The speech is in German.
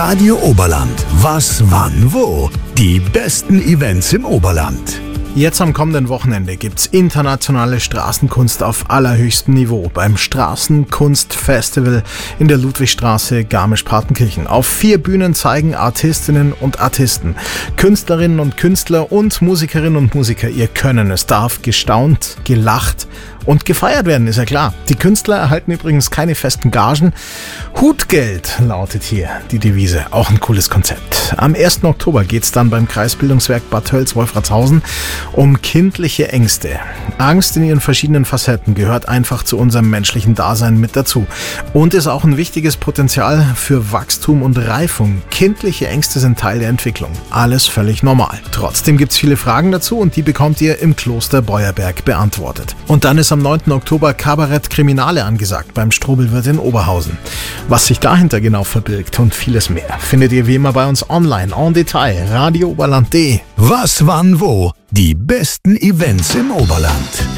Radio Oberland. Was, wann, wo? Die besten Events im Oberland. Jetzt am kommenden Wochenende gibt's internationale Straßenkunst auf allerhöchstem Niveau beim Straßenkunstfestival in der Ludwigstraße Garmisch-Partenkirchen. Auf 4 Bühnen zeigen Artistinnen und Artisten, Künstlerinnen und Künstler und Musikerinnen und Musiker ihr Können. Es darf gestaunt, gelacht und gefeiert werden, ist ja klar. Die Künstler erhalten übrigens keine festen Gagen. Hutgeld lautet hier die Devise. Auch ein cooles Konzept. Am 1. Oktober geht's dann beim Kreisbildungswerk Bad Tölz-Wolfratshausen um kindliche Ängste. Angst in ihren verschiedenen Facetten gehört einfach zu unserem menschlichen Dasein mit dazu und ist auch ein wichtiges Potenzial für Wachstum und Reifung. Kindliche Ängste sind Teil der Entwicklung. Alles völlig normal. Trotzdem gibt's viele Fragen dazu und die bekommt ihr im Kloster Beuerberg beantwortet. Und dann ist am 9. Oktober Kabarett Kriminale angesagt beim Strobelwirt in Oberhausen. Was sich dahinter genau verbirgt und vieles mehr, findet ihr wie immer bei uns online en Detail, radiooberland.de. Was, wann, wo? Die besten Events im Oberland.